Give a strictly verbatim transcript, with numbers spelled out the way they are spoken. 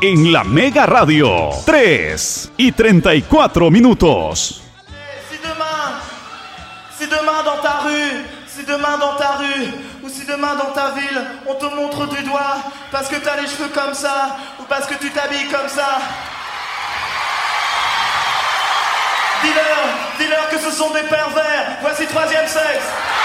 en la Mega Radio. tres y treinta y cuatro minutos. Si demain, si demain dans ta rue, si demain dans ta rue, ou si demain dans ta ville, on te montre du doigt parce que t'as les cheveux comme ça, ou parce que tu t'habilles comme ça, dis-leur, dis-leur que ce sont des pervers. Voici Troisième Sexe.